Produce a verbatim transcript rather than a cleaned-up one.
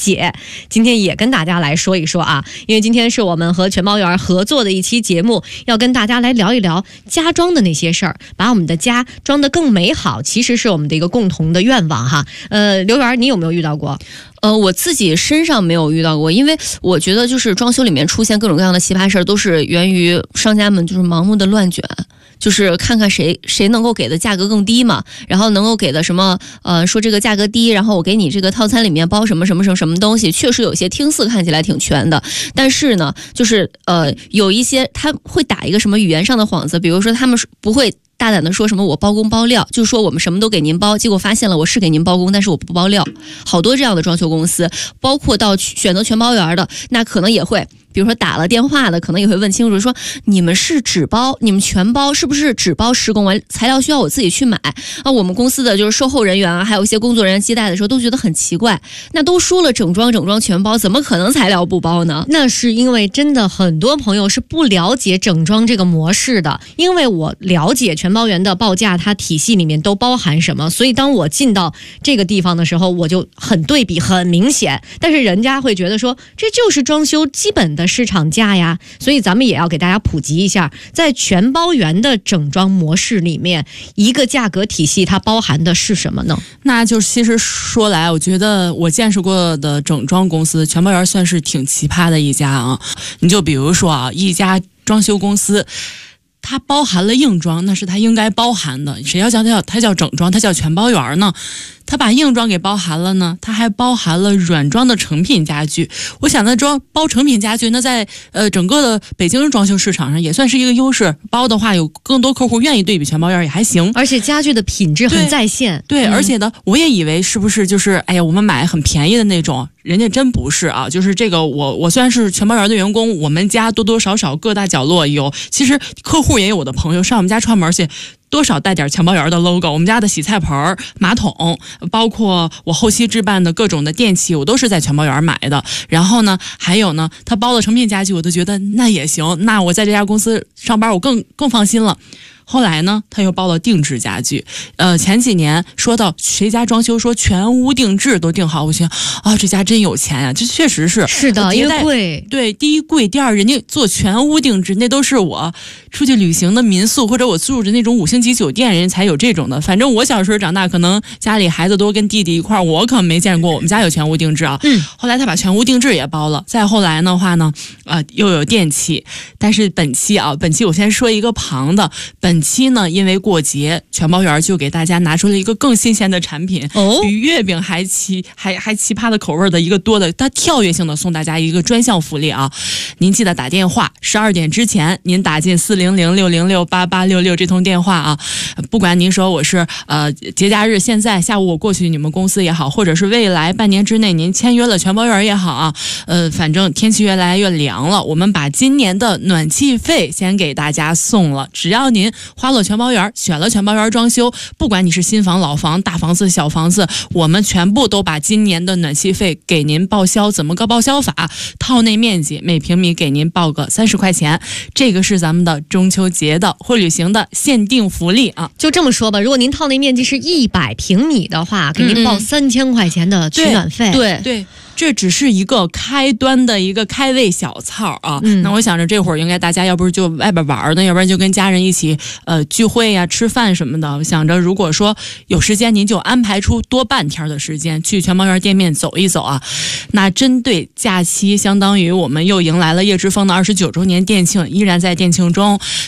写，今天也跟大家来说一说啊，因为今天是我们和全包园合作的一期节目，要跟大家来聊一聊家装的那些事儿，把我们的家装得更美好，其实是我们的一个共同的愿望哈。呃，刘园，你有没有遇到过？ 呃，我自己身上没有遇到过，因为我觉得就是装修里面出现各种各样的奇葩事儿，都是源于商家们就是盲目的乱卷。就是看看谁谁能够给的价格更低嘛，然后能够给的什么呃说这个价格低，然后我给你这个套餐里面包什么什么什么什么东西，确实有些听似看起来挺全的，但是呢，就是呃有一些他会打一个什么语言上的幌子，比如说他们不会大胆的说什么我包工包料，就是说我们什么都给您包，结果发现了我是给您包工，但是我不包料。好多这样的装修公司，包括到选择全包园的，那可能也会比如说打了电话的，可能也会问清楚，说你们是只包，你们全包是不是只包施工完，材料需要我自己去买啊？我们公司的就是售后人员啊，还有一些工作人员接待的时候都觉得很奇怪，那都说了整装整装全包，怎么可能材料不包呢？ 那是因为真的很多朋友是不了解整装这个模式的，因为我了解全包园的报价它体系里面都包含什么，所以当我进到这个地方的时候，我就很对比很明显，但是人家会觉得说这就是装修基本的市场价呀，所以咱们也要给大家普及一下，在全包园的整装模式里面，一个价格体系它包含的是什么呢？ 那就其实说来，我觉得我见识过的整装公司，全包园算是挺奇葩的一家啊。你就比如说啊，一家装修公司，它包含了硬装，那是它应该包含的。谁要叫它叫它叫整装，它叫全包园呢？它把硬装给包含了呢，它还包含了软装的成品家具。我想那装包成品家具，那在呃整个的北京装修市场上也算是一个优势。包的话，有更多客户愿意对比全包园也还行， 而且家具的品质很在线。 对，对嗯、 而且呢，我也以为是不是就是哎呀，我们买很便宜的那种，人家真不是啊。就是这个我我虽然是全包园的员工，我们家多多少少各大角落有，其实客户也有我的朋友上我们家串门去。多少带点全包园的 logo， 我们家的洗菜盆、马桶，包括我后期置办的各种的电器，我都是在全包园买的。然后呢，还有呢，他包的成品家具，我都觉得那也行，那我在这家公司上班，我更更放心了。后来呢，他又包了定制家具。呃，前几年说到谁家装修说全屋定制都定好，我觉得啊，这家真有钱呀、啊！这确实是是的，因为贵。 对，第一贵，第二人家做全屋定制，那都是我出去旅行的民宿或者我住着那种五星级酒店人才有这种的。反正我小时候长大，可能家里孩子多跟弟弟一块儿，我可没见过我们家有全屋定制啊。 嗯， 后来他把全屋定制也包了。再后来的话呢，啊、呃，又有电器。但是本期啊，本期我先说一个旁的本。本期呢，因为过节，全包园就给大家拿出了一个更新鲜的产品， 哦， 比月饼还奇还还奇葩的口味的一个多的，它跳跃性的送大家一个专项福利啊！您记得打电话，十二点之前您打进四零零六零六八八六六这通电话啊，不管您说我是呃节假日现在下午我过去你们公司也好，或者是未来半年之内您签约了全包园也好啊，呃，反正天气越来越凉了，我们把今年的暖气费先给大家送了，只要您花了全包园，选了全包园装修，不管你是新房、老房、大房子、小房子，我们全部都把今年的暖气费给您报销。怎么个报销法？套内面积每平米给您报个三十块钱，这个是咱们的中秋节的或旅行的限定福利啊！ 就这么说吧，如果您套内面积是一百平米的话，给您报三千块钱的取暖费。 嗯、对 对, 对。这只是一个开端的一个开胃小操啊、嗯！那我想着这会儿应该大家要不是就外边玩呢，要不然就跟家人一起呃聚会呀、吃饭什么的。我想着如果说有时间，您就安排出多半天的时间去全包园店面走一走啊。那针对假期，相当于我们又迎来了叶之峰的二十九周年店庆，依然在店庆中。